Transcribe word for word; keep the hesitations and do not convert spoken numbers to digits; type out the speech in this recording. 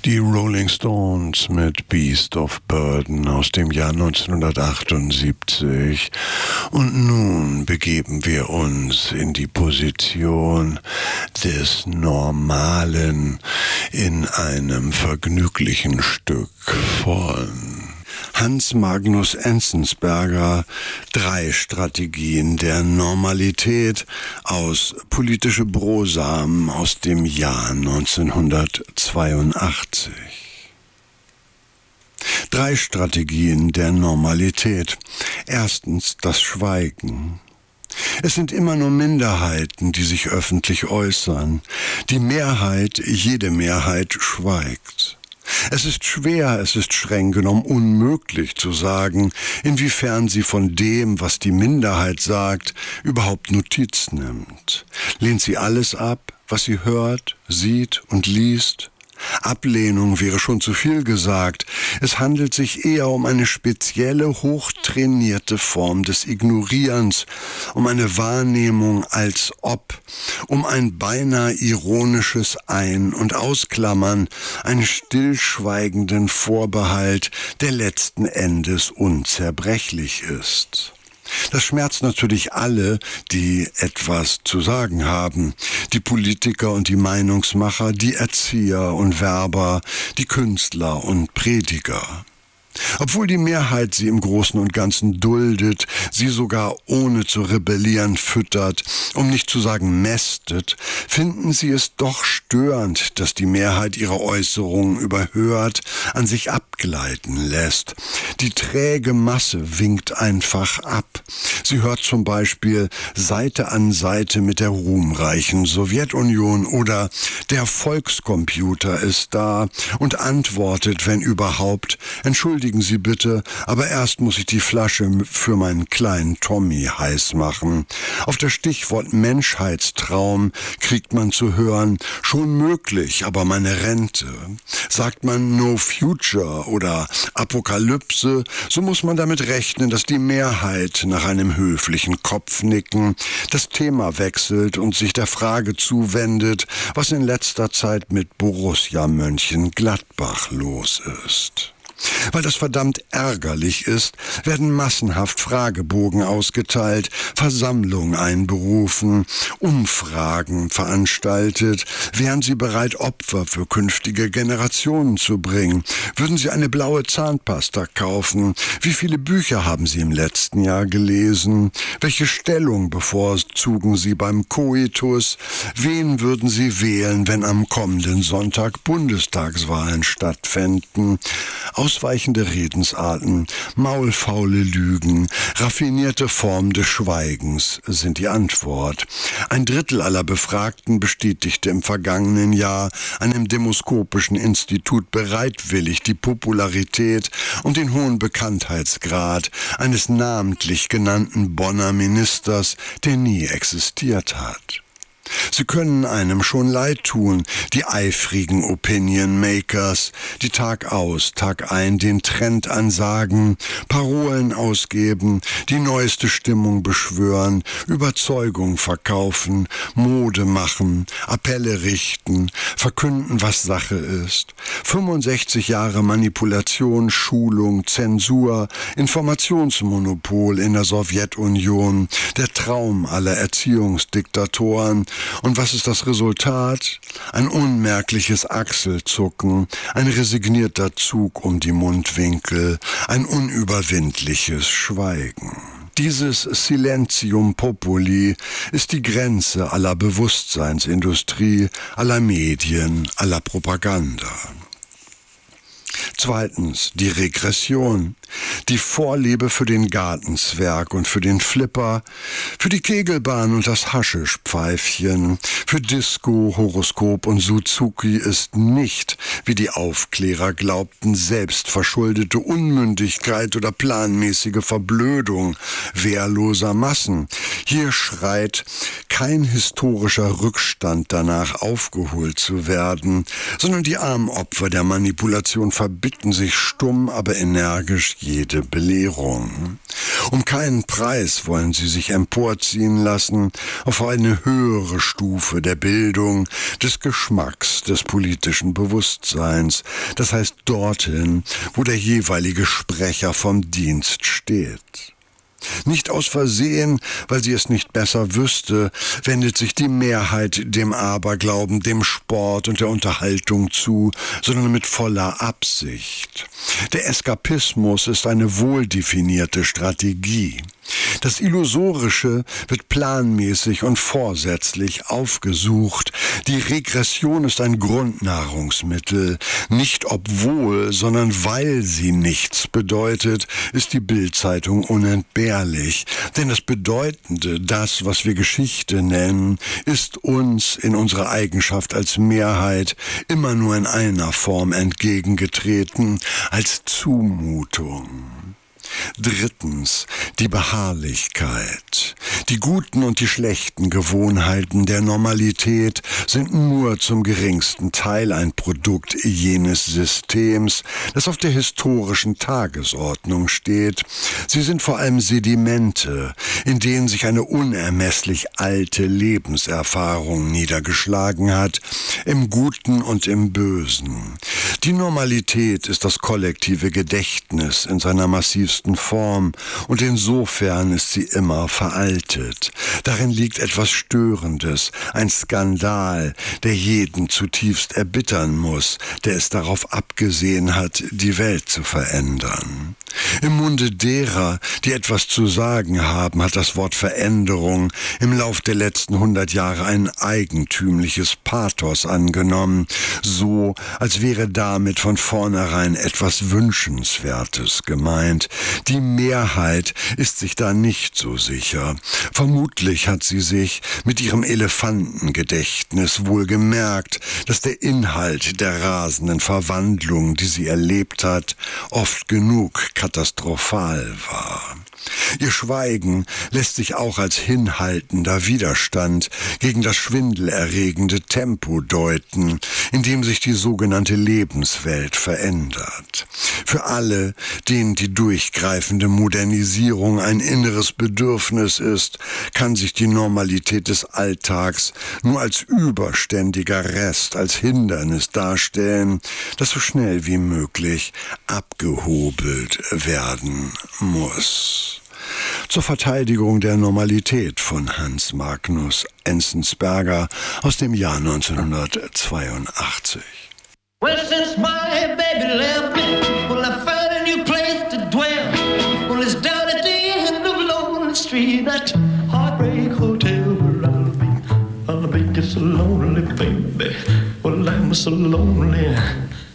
Die Rolling Stones mit Beast of Burden aus dem Jahr neunzehnhundertachtundsiebzig. Und nun begeben wir uns in die Position des Normalen in einem vergnüglichen Stück von Hans Magnus Enzensberger, Drei Strategien der Normalität aus Politische Brosamen aus dem Jahr neunzehnhundertzweiundachtzig. Drei Strategien der Normalität. Erstens das Schweigen. Es sind immer nur Minderheiten, die sich öffentlich äußern. Die Mehrheit, jede Mehrheit, schweigt. Es ist schwer, es ist streng genommen unmöglich zu sagen, inwiefern sie von dem, was die Minderheit sagt, überhaupt Notiz nimmt. Lehnt sie alles ab, was sie hört, sieht und liest? Ablehnung wäre schon zu viel gesagt. Es handelt sich eher um eine spezielle, hochtrainierte Form des Ignorierens, um eine Wahrnehmung als ob, um ein beinahe ironisches Ein- und Ausklammern, einen stillschweigenden Vorbehalt, der letzten Endes unzerbrechlich ist. Das schmerzt natürlich alle, die etwas zu sagen haben. Die Politiker und die Meinungsmacher, die Erzieher und Werber, die Künstler und Prediger. Obwohl die Mehrheit sie im Großen und Ganzen duldet, sie sogar ohne zu rebellieren füttert, um nicht zu sagen mästet, finden sie es doch störend, dass die Mehrheit ihre Äußerungen überhört, an sich abgleiten lässt. Die träge Masse winkt einfach ab. Sie hört zum Beispiel Seite an Seite mit der ruhmreichen Sowjetunion oder der Volkscomputer ist da und antwortet, wenn überhaupt, entschuldigen Sie bitte, aber erst muss ich die Flasche für meinen kleinen Tommy heiß machen. Auf das Stichwort Menschheitstraum kriegt man zu hören, schon möglich, aber meine Rente. Sagt man No Future oder Apokalypse, so muss man damit rechnen, dass die Mehrheit nach einem höflichen Kopfnicken das Thema wechselt und sich der Frage zuwendet, was in letzter Zeit mit Borussia Mönchengladbach los ist. Weil das verdammt ärgerlich ist, werden massenhaft Fragebogen ausgeteilt, Versammlungen einberufen, Umfragen veranstaltet. Wären Sie bereit, Opfer für künftige Generationen zu bringen? Würden Sie eine blaue Zahnpasta kaufen? Wie viele Bücher haben Sie im letzten Jahr gelesen? Welche Stellung bevorzugen Sie beim Koitus? Wen würden Sie wählen, wenn am kommenden Sonntag Bundestagswahlen stattfänden? Ausweichende Redensarten, maulfaule Lügen, raffinierte Form des Schweigens sind die Antwort. Ein Drittel aller Befragten bestätigte im vergangenen Jahr einem demoskopischen Institut bereitwillig die Popularität und den hohen Bekanntheitsgrad eines namentlich genannten Bonner Ministers, der nie existiert hat. Sie können einem schon leid tun, die eifrigen Opinion-Makers, die Tag aus, Tag ein den Trend ansagen, Parolen ausgeben, die neueste Stimmung beschwören, Überzeugung verkaufen, Mode machen, Appelle richten, verkünden, was Sache ist. fünfundsechzig Jahre Manipulation, Schulung, Zensur, Informationsmonopol in der Sowjetunion, der Traum aller Erziehungsdiktatoren. Und was ist das Resultat? Ein unmerkliches Achselzucken, ein resignierter Zug um die Mundwinkel, ein unüberwindliches Schweigen. Dieses Silentium Populi ist die Grenze aller Bewusstseinsindustrie, aller Medien, aller Propaganda. Zweitens, die Regression, die Vorliebe für den Gartenzwerg und für den Flipper, für die Kegelbahn und das Haschischpfeifchen, für Disco, Horoskop und Suzuki ist nicht, wie die Aufklärer glaubten, selbstverschuldete Unmündigkeit oder planmäßige Verblödung wehrloser Massen. Hier schreit kein historischer Rückstand danach, aufgeholt zu werden, sondern die armen Opfer der Manipulation verbinden erbitten sich stumm, aber energisch jede Belehrung. Um keinen Preis wollen sie sich emporziehen lassen auf eine höhere Stufe der Bildung, des Geschmacks, des politischen Bewusstseins, das heißt dorthin, wo der jeweilige Sprecher vom Dienst steht. Nicht aus Versehen, weil sie es nicht besser wüsste, wendet sich die Mehrheit dem Aberglauben, dem Sport und der Unterhaltung zu, sondern mit voller Absicht. Der Eskapismus ist eine wohldefinierte Strategie. Das Illusorische wird planmäßig und vorsätzlich aufgesucht. Die Regression ist ein Grundnahrungsmittel. Nicht obwohl, sondern weil sie nichts bedeutet, ist die Bild-Zeitung unentbehrlich. Denn das Bedeutende, das, was wir Geschichte nennen, ist uns in unserer Eigenschaft als Mehrheit immer nur in einer Form entgegengetreten, als Zumutung. Drittens, die Beharrlichkeit. Die guten und die schlechten Gewohnheiten der Normalität sind nur zum geringsten Teil ein Produkt jenes Systems, das auf der historischen Tagesordnung steht. Sie sind vor allem Sedimente, in denen sich eine unermesslich alte Lebenserfahrung niedergeschlagen hat, im Guten und im Bösen. Die Normalität ist das kollektive Gedächtnis in seiner massivsten Form und insofern ist sie immer veraltet. Darin liegt etwas Störendes, ein Skandal, der jeden zutiefst erbittern muss, der es darauf abgesehen hat, die Welt zu verändern. Im Munde derer, die etwas zu sagen haben, hat das Wort Veränderung im Lauf der letzten hundert Jahre ein eigentümliches Pathos angenommen, so als wäre damit von vornherein etwas Wünschenswertes gemeint. Die Mehrheit ist sich da nicht so sicher. Vermutlich hat sie sich mit ihrem Elefantengedächtnis wohl gemerkt, dass der Inhalt der rasenden Verwandlung, die sie erlebt hat, oft genug katastrophal war. Ihr Schweigen lässt sich auch als hinhaltender Widerstand gegen das schwindelerregende Tempo deuten, in dem sich die sogenannte Lebenswelt verändert. Für alle, denen die durchgreifende Modernisierung ein inneres Bedürfnis ist, kann sich die Normalität des Alltags nur als überständiger Rest, als Hindernis darstellen, das so schnell wie möglich abgehobelt werden muss. Zur Verteidigung der Normalität von Hans Magnus Enzensberger aus dem Jahr neunzehnhundertzweiundachtzig. Well, since my baby left me, well, I found a new place to dwell. Well, it's down at the end of Lonely Street, that Heartbreak Hotel where I'll be. I'll be just so lonely, baby. Well, I'm so lonely.